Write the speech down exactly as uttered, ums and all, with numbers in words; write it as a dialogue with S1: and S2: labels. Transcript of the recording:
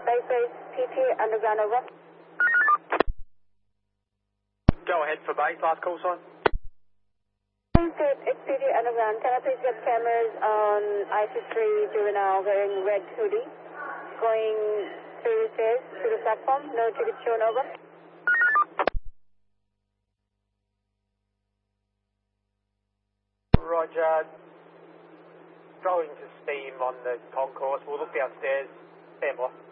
S1: Baseways P T Underground, over.
S2: Go ahead for base, last call sign.
S1: It's P T Underground. Can I please get cameras on I C three juvenile wearing red hoodie going through the stairs to the platform? No ticket shown, over.
S2: Roger. Throwing to steam on the concourse. We'll look downstairs. Stand by.